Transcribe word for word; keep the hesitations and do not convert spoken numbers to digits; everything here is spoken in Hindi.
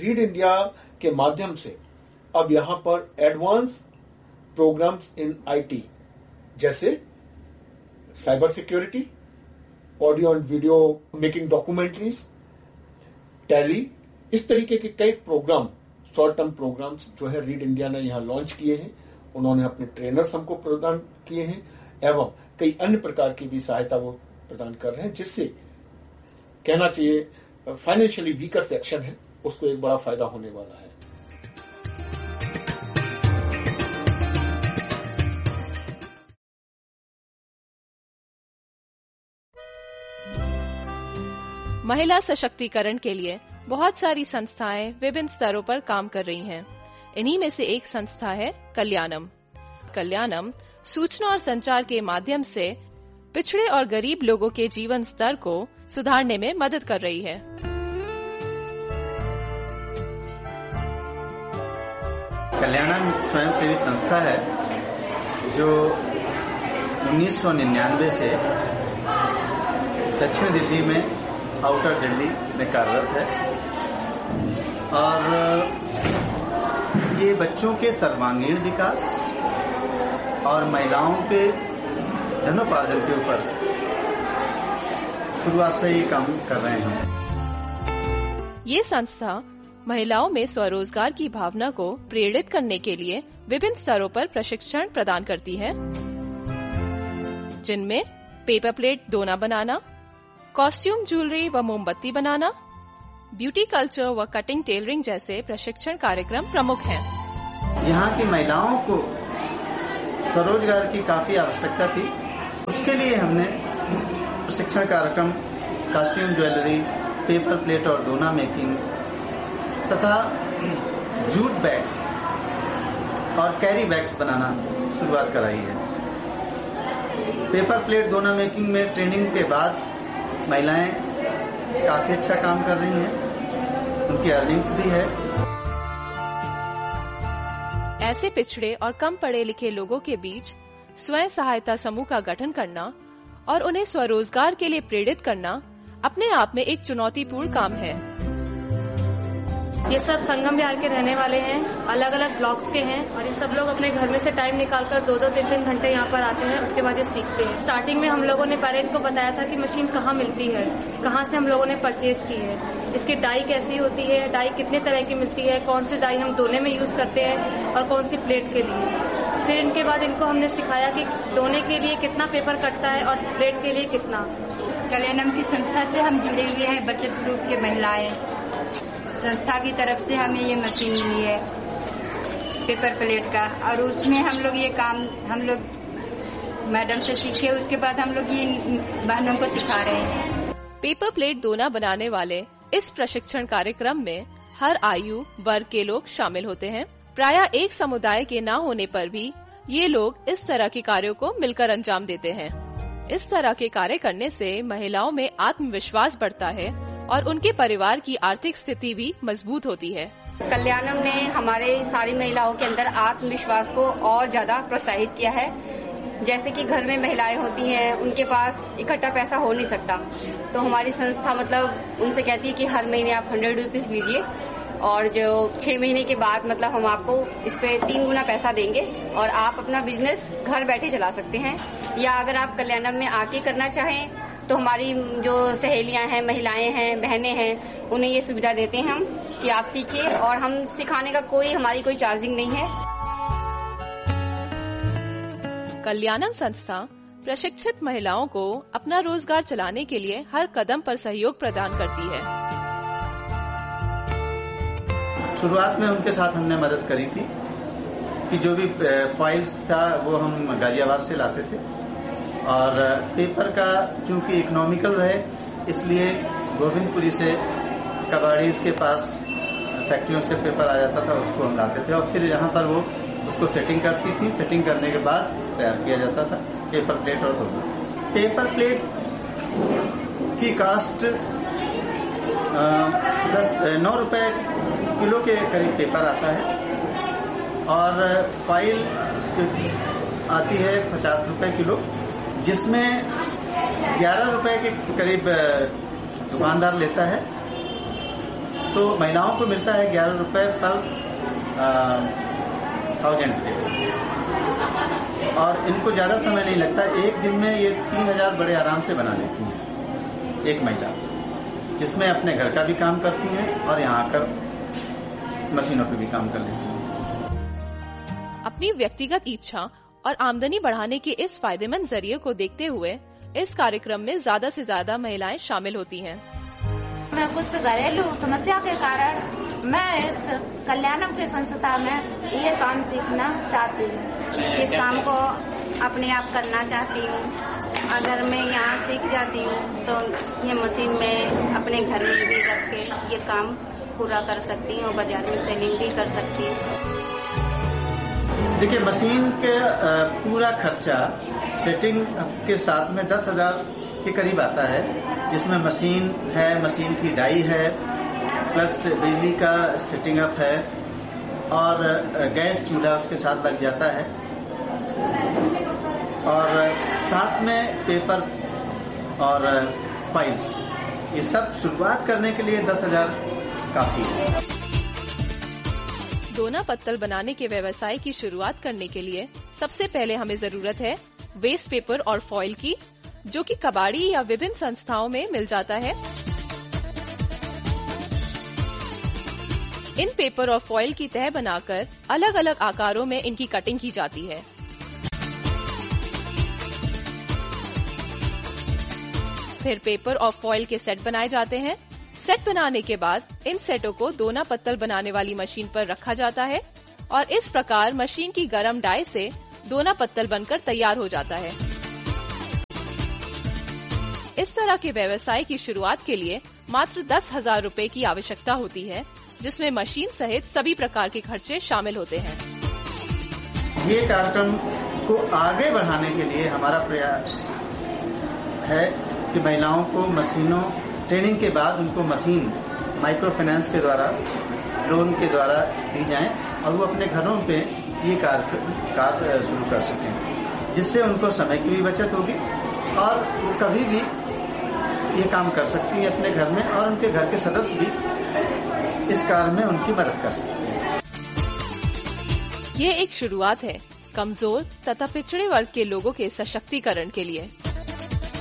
रीड इंडिया के माध्यम से अब यहां पर एडवांस प्रोग्राम्स इन आईटी जैसे cyber security, audio and video making documentaries, tally, इस तरीके के कई प्रोग्राम, शॉर्ट टर्म प्रोग्राम्स जो है रीड इंडिया ने यहां लॉन्च किए हैं। उन्होंने अपने ट्रेनर्स हमको प्रदान किए हैं एवं कई अन्य प्रकार की भी सहायता वो प्रदान कर रहे हैं, जिससे कहना चाहिए फाइनेंशियली वीकर सेक्शन है उसको एक बड़ा फायदा होने वाला है। महिला सशक्तिकरण के लिए बहुत सारी संस्थाएं विभिन्न स्तरों पर काम कर रही हैं। इन्हीं में से एक संस्था है कल्याणम। कल्याणम सूचना और संचार के माध्यम से पिछड़े और गरीब लोगों के जीवन स्तर को सुधारने में मदद कर रही है। कल्याणम स्वयंसेवी संस्था है जो उन्नीस सौ निन्यानवे से दक्षिण दिल्ली में, आउटर दिल्ली में कार्यरत है और ये बच्चों के सर्वांगीण विकास और महिलाओं के धनोपार्जन के ऊपर शुरुआत से ही काम कर रहे हैं। ये संस्था महिलाओं में स्वरोजगार की भावना को प्रेरित करने के लिए विभिन्न स्तरों पर प्रशिक्षण प्रदान करती है, जिनमें पेपर प्लेट दोना बनाना, कॉस्ट्यूम ज्वेलरी व मोमबत्ती बनाना, ब्यूटी कल्चर व कटिंग टेलरिंग जैसे प्रशिक्षण कार्यक्रम प्रमुख हैं। यहाँ की महिलाओं को स्वरोजगार की काफी आवश्यकता थी। उसके लिए हमने प्रशिक्षण कार्यक्रम कॉस्ट्यूम ज्वेलरी, पेपर प्लेट और दोना मेकिंग तथा जूट बैग्स और कैरी बैग्स बनाना शुरुआत कराई है। पेपर प्लेट दोना मेकिंग में ट्रेनिंग के बाद महिलाएं काफी अच्छा काम कर रही हैं, उनकी अर्निंग्स भी है। ऐसे पिछड़े और कम पढ़े लिखे लोगों के बीच स्वयं सहायता समूह का गठन करना और उन्हें स्वरोजगार के लिए प्रेरित करना अपने आप में एक चुनौतीपूर्ण काम है। ये सब संगम बिहार के रहने वाले हैं, अलग अलग ब्लॉक्स के हैं और ये सब लोग अपने घर में से टाइम निकालकर दो दो तीन तीन घंटे यहाँ पर आते हैं। उसके बाद ये सीखते हैं। स्टार्टिंग में हम लोगों ने पेरेंट को बताया था कि मशीन कहाँ मिलती है, कहाँ से हम लोगों ने परचेज की है, इसकी डाई कैसी होती है, डाई कितने तरह की मिलती है, कौन सी डाई हम दोने में यूज करते हैं और कौन सी प्लेट के लिए। फिर इनके बाद इनको हमने सिखाया कि दोने के लिए कितना पेपर कटता है और प्लेट के लिए कितना। कल्याणम की संस्था से हम जुड़े हुए हैं, बचत ग्रुप के महिलाएं। संस्था की तरफ से हमें ये मशीन मिली है पेपर प्लेट का, और उसमें हम लोग ये काम हम लोग मैडम से सीखे। उसके बाद हम लोग ये बहनों को सिखा रहे हैं। पेपर प्लेट दोना बनाने वाले इस प्रशिक्षण कार्यक्रम में हर आयु वर्ग के लोग शामिल होते हैं। प्रायः एक समुदाय के न होने पर भी ये लोग इस तरह के कार्यों को मिलकर अंजाम देते हैं। इस तरह के कार्य करने से महिलाओं में आत्मविश्वास बढ़ता है और उनके परिवार की आर्थिक स्थिति भी मजबूत होती है। कल्याणम ने हमारे सारी महिलाओं के अंदर आत्मविश्वास को और ज्यादा प्रोत्साहित किया है। जैसे कि घर में महिलाएं होती हैं, उनके पास इकट्ठा पैसा हो नहीं सकता, तो हमारी संस्था मतलब उनसे कहती है कि हर महीने आप हंड्रेड रुपीज दीजिए और जो छह महीने के बाद मतलब हम आपको इस पे तीन गुना पैसा देंगे और आप अपना बिजनेस घर बैठे चला सकते हैं। या अगर आप कल्याणम में आके करना चाहें तो हमारी जो सहेलियां हैं, महिलाएं हैं, बहनें हैं, उन्हें ये सुविधा देते हैं हम कि आप सीखिए, और हम सिखाने का कोई हमारी कोई चार्जिंग नहीं है। कल्याणम संस्था प्रशिक्षित महिलाओं को अपना रोजगार चलाने के लिए हर कदम पर सहयोग प्रदान करती है। शुरुआत में उनके साथ हमने मदद करी थी कि जो भी फाइल्स था वो हम गाजियाबाद से लाते थे, और पेपर का चूंकि इकोनॉमिकल रहे इसलिए गोविंदपुरी से कबाड़ीज के पास फैक्ट्रियों से पेपर आ जाता था, उसको हम लाते थे और फिर यहाँ पर वो उसको सेटिंग करती थी। सेटिंग करने के बाद तैयार किया जाता था पेपर प्लेट और दोना। पेपर प्लेट की कास्ट दस नौ रुपए किलो के करीब पेपर आता है और फाइल आती है पचास रुपए किलो, जिसमें ग्यारह रुपए के करीब दुकानदार लेता है तो महिलाओं को मिलता है ग्यारह रुपए पर थाउजेंड पे, और इनको ज्यादा समय नहीं लगता। एक दिन में ये तीन हजार बड़े आराम से बना लेती हैं एक महिला, जिसमें अपने घर का भी काम करती हैं और यहाँ आकर मशीनों पे भी काम कर लेती हैं। अपनी व्यक्तिगत इच्छा और आमदनी बढ़ाने के इस फायदेमंद जरिए को देखते हुए इस कार्यक्रम में ज्यादा से ज्यादा महिलाएं शामिल होती हैं। मैं कुछ घरेलू समस्या के कारण मैं इस कल्याणम की संस्था में ये काम सीखना चाहती हूँ। इस काम को अपने आप करना चाहती हूँ। अगर मैं यहाँ सीख जाती हूँ तो ये मशीन में अपने घर में भी रख के ये काम पूरा कर सकती हूँ, बाजार में सेलिंग भी कर सकती हूँ। देखिए, मशीन के पूरा खर्चा सेटिंग के साथ में दस हजार के करीब आता है, जिसमें मशीन है, मशीन की डाई है, प्लस बिजली का सेटिंग अप है और गैस चूल्हा उसके साथ लग जाता है, और साथ में पेपर और फाइल्स। ये सब शुरुआत करने के लिए दस हजार काफी है। दोना पत्तल बनाने के व्यवसाय की शुरुआत करने के लिए सबसे पहले हमें जरूरत है वेस्ट पेपर और फॉइल की, जो कि कबाड़ी या विभिन्न संस्थाओं में मिल जाता है। इन पेपर और फॉइल की तह बनाकर अलग अलग आकारों में इनकी कटिंग की जाती है। फिर पेपर और फॉइल के सेट बनाए जाते हैं। सेट बनाने के बाद इन सेटों को दोना पत्तल बनाने वाली मशीन पर रखा जाता है और इस प्रकार मशीन की गर्म डाई से दोना पत्तल बनकर तैयार हो जाता है। इस तरह के व्यवसाय की शुरुआत के लिए मात्र दस हजार रूपए की आवश्यकता होती है, जिसमें मशीन सहित सभी प्रकार के खर्चे शामिल होते हैं। ये कार्यक्रम को आगे बढ़ाने के लिए हमारा प्रयास है कि महिलाओं को मशीनों ट्रेनिंग के बाद उनको मशीन माइक्रो फाइनेंस के द्वारा, लोन के द्वारा दी जाए और वो अपने घरों पे ये कार्य कार्य शुरू कर सकें, जिससे उनको समय की भी बचत होगी और वो कभी भी ये काम कर सकती है अपने घर में, और उनके घर के सदस्य भी इस कार्य में उनकी मदद कर सकते हैं। ये एक शुरुआत है कमजोर तथा पिछड़े वर्ग के लोगों के सशक्तिकरण के लिए।